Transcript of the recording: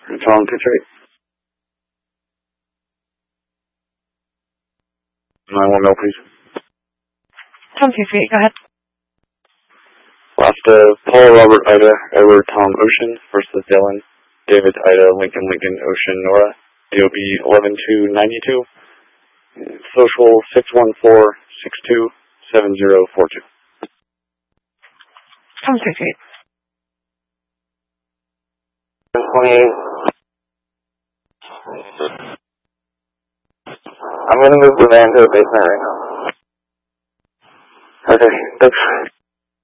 Tom 238. 9-1 mil, please. Tom 238, go ahead. Last Paul, Robert, Ida, Edward, Tom, Ocean versus Dylan, David, Ida, Lincoln, Lincoln, Ocean, Nora, DOB 11292, social 614-627042. Tom 238. 28. I'm going to move the van to the basement right now. Okay, thanks.